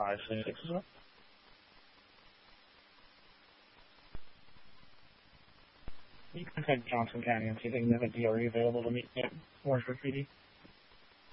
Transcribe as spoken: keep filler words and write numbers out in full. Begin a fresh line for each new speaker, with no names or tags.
five six six as well. You can contact Johnson County and see if they can have a D R E available to meet at Warrensburg P D.